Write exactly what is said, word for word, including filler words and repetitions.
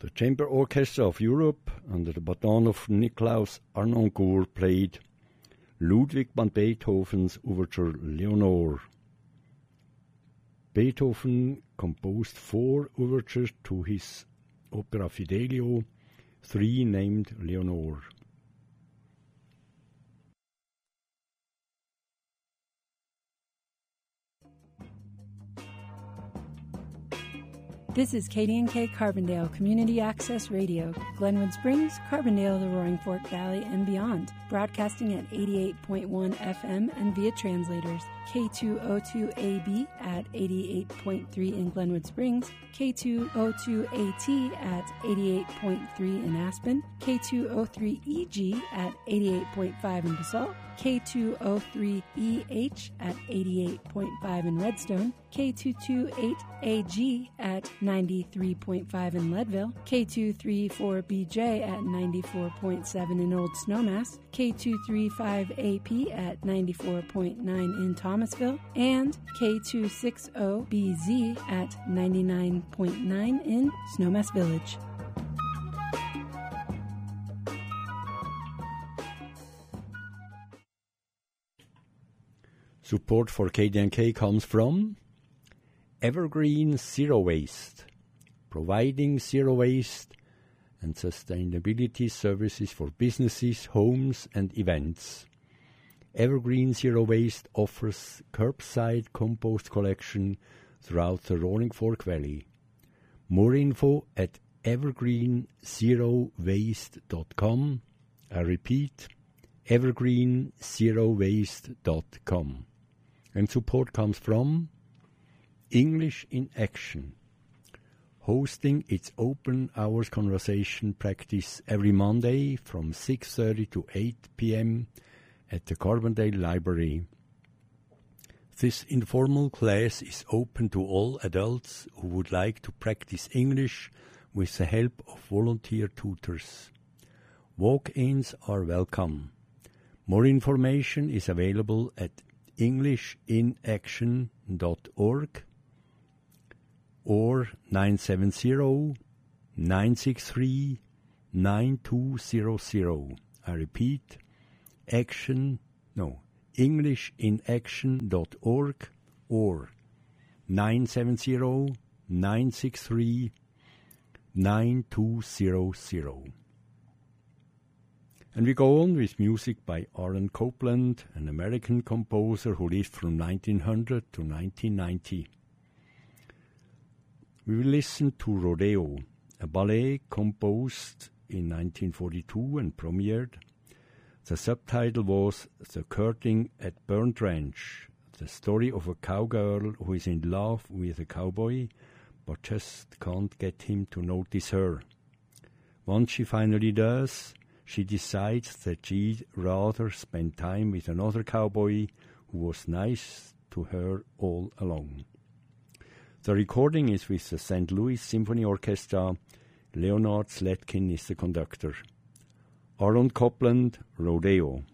The Chamber Orchestra of Europe, under the baton of Niklaus Harnoncourt, played Ludwig van Beethoven's Overture Leonore. Beethoven composed four overtures to his opera Fidelio, three named Leonore. This is K D N K Carbondale Community Access Radio, Glenwood Springs, Carbondale, the Roaring Fork Valley, and beyond. Broadcasting at eighty-eight point one F M and via translators. K two oh two A B at eighty-eight point three in Glenwood Springs, K two oh two A T at eighty-eight point three in Aspen, K two oh three E G at eighty-eight point five in Basalt, K two oh three E H at eighty-eight point five in Redstone, K two twenty-eight A G at ninety-three point five in Leadville, K two thirty-four B J at ninety-four point seven in Old Snowmass, K two thirty-five A P at ninety-four point nine in Thomasville, and K two sixty B Z at ninety-nine point nine in Snowmass Village. Support for K D N K comes from Evergreen Zero Waste, providing zero waste and sustainability services for businesses, homes, and events. Evergreen Zero Waste offers curbside compost collection throughout the Roaring Fork Valley. More info at evergreen zero waste dot com. I repeat, evergreen zero waste dot com. And support comes from English in Action, hosting its open hours conversation practice every Monday from six thirty to eight p.m. at the Carbondale Library. This informal class is open to all adults who would like to practice English with the help of volunteer tutors. Walk-ins are welcome. More information is available at english in action dot org or nine seven zero, nine six three, nine two zero zero. I repeat, action, no, english in action dot org or nine seven zero, nine six three, nine two zero zero. And we go on with music by Aaron Copland, an American composer who lived from nineteen hundred to nineteen ninety. We will listen to Rodeo, a ballet composed in nineteen forty-two and premiered. The subtitle was The Courting at Burnt Ranch, the story of a cowgirl who is in love with a cowboy but just can't get him to notice her. Once she finally does, she decides that she'd rather spend time with another cowboy who was nice to her all along. The recording is with the Saint Louis Symphony Orchestra. Leonard Sletkin is the conductor. Aaron Copland, Rodeo.